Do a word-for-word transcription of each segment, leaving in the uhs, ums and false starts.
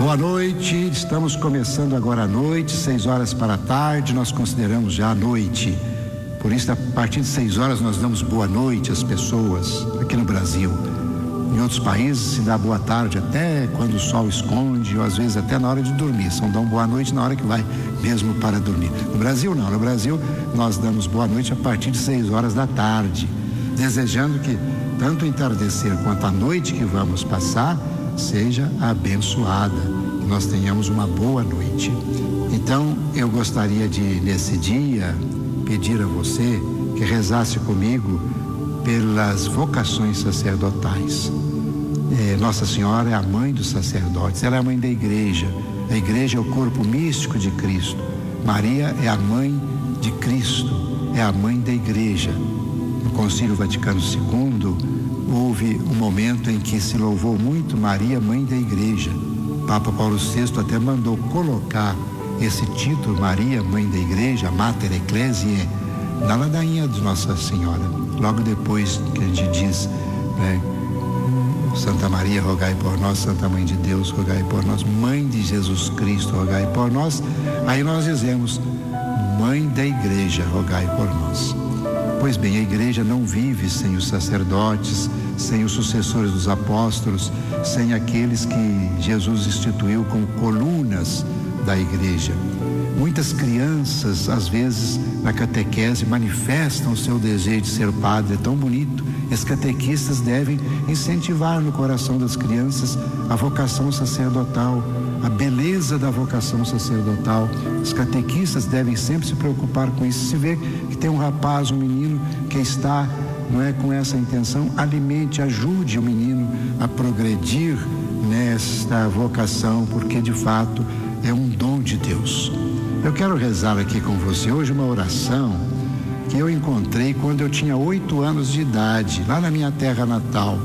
Boa noite, estamos começando agora à noite, seis horas para a tarde, nós consideramos já a noite. Por isso, a partir de seis horas, nós damos boa noite às pessoas aqui no Brasil. Em outros países se dá boa tarde até quando o sol esconde, ou às vezes até na hora de dormir. São dão boa noite na hora que vai mesmo para dormir. No Brasil não, no Brasil nós damos boa noite a partir de seis horas da tarde, desejando que tanto o entardecer quanto a noite que vamos passar seja abençoada, que nós tenhamos uma boa noite. Então eu gostaria de, nesse dia, pedir a você que rezasse comigo pelas vocações sacerdotais. É, Nossa Senhora é a mãe dos sacerdotes, ela é a mãe da igreja. A igreja é o corpo místico de Cristo. Maria é a mãe de Cristo, é a mãe da igreja. No Concílio Vaticano segundo, houve um momento em que se louvou muito Maria, mãe da igreja. Papa Paulo sexto até mandou colocar esse título, Maria, mãe da igreja, Mater Ecclesiae, na ladainha de Nossa Senhora. Logo depois que a gente diz, né, Santa Maria, rogai por nós, Santa Mãe de Deus, rogai por nós, Mãe de Jesus Cristo, rogai por nós. Aí nós dizemos, Mãe da igreja, rogai por nós. Pois bem, a igreja não vive sem os sacerdotes, sem os sucessores dos apóstolos, sem aqueles que Jesus instituiu como colunas da igreja. Muitas crianças, às vezes, na catequese, manifestam o seu desejo de ser padre, é tão bonito. Os catequistas devem incentivar no coração das crianças a vocação sacerdotal, a beleza da vocação sacerdotal. Os catequistas devem sempre se preocupar com isso. Se vê que tem um rapaz, um menino que está, não é, com essa intenção, alimente, ajude o menino a progredir nesta vocação, porque de fato é um dom de Deus. Eu quero rezar aqui com você hoje uma oração que eu encontrei quando eu tinha oito anos de idade, lá na minha terra natal.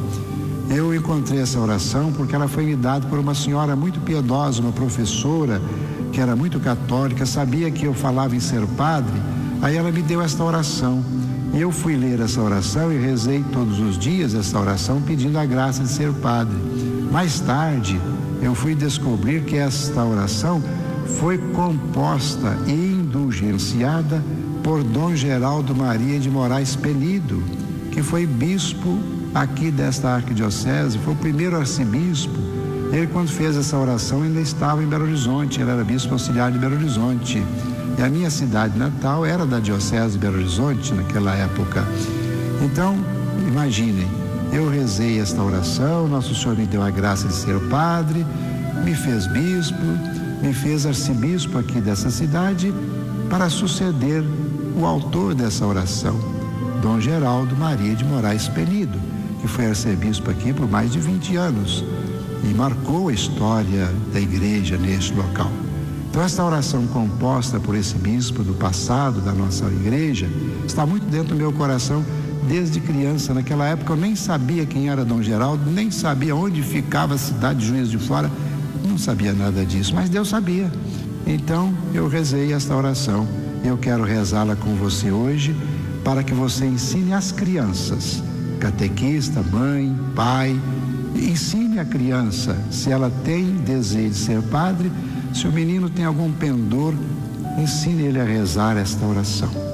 Eu encontrei essa oração porque ela foi me dada por uma senhora muito piedosa, uma professora que era muito católica, sabia que eu falava em ser padre, aí ela me deu esta oração. E eu fui ler essa oração e rezei todos os dias essa oração pedindo a graça de ser padre. Mais tarde, eu fui descobrir que esta oração foi composta e indulgenciada por Dom Geraldo Maria de Moraes Penido, que foi bispo aqui desta arquidiocese, foi o primeiro arcebispo. Ele, quando fez essa oração, ainda estava em Belo Horizonte, ele era bispo auxiliar de Belo Horizonte. E a minha cidade natal era da diocese de Belo Horizonte naquela época. Então, imaginem, eu rezei esta oração, Nosso Senhor me deu a graça de ser padre, me fez bispo, me fez arcebispo aqui dessa cidade para suceder o autor dessa oração, Dom Geraldo Maria de Moraes Penido, que foi arcebispo aqui por mais de vinte anos e marcou a história da igreja neste local. Então, esta oração composta por esse bispo do passado da nossa igreja está muito dentro do meu coração desde criança. Naquela época eu nem sabia quem era Dom Geraldo, nem sabia onde ficava a cidade de Juiz de Fora, não sabia nada disso, mas Deus sabia. Então eu rezei esta oração. Eu quero rezá-la com você hoje para que você ensine as crianças, catequista, mãe, pai, ensine a criança, se ela tem desejo de ser padre, se o menino tem algum pendor, ensine ele a rezar esta oração.